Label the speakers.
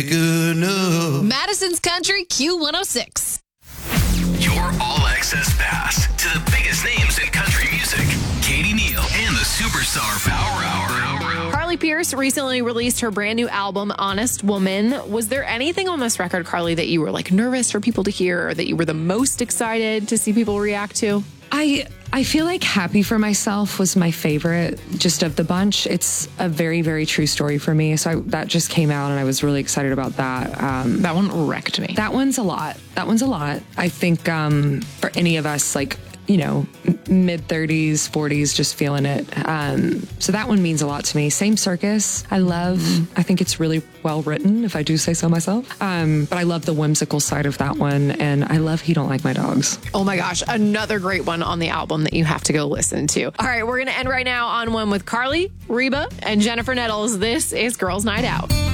Speaker 1: Good enough.
Speaker 2: Madison's Country Q106.
Speaker 3: Your all-access pass to the biggest names in country music. Katie Neal and the Superstar Power Hour.
Speaker 2: Carly Pearce recently released her brand new album, Honest Woman. Was there anything on this record, Carly, that you were like nervous for people to hear or that you were the most excited to see people react to?
Speaker 4: I feel like Happy for Myself was my favorite just of the bunch. It's a very, very true story for me. So that just came out and I was really excited about that.
Speaker 2: That one wrecked me.
Speaker 4: That one's a lot. I think for any of us, like, you know, mid 30s, 40s, just feeling it. So that one means a lot to me. Same Circus. I think it's really well written, if I do say so myself. But I love the whimsical side of that one. And I love He Don't Like My Dogs.
Speaker 2: Oh my gosh. Another great one on the album that you have to go listen to. All right. We're going to end right now on one with Carly, Reba, and Jennifer Nettles. This is Girls Night Out.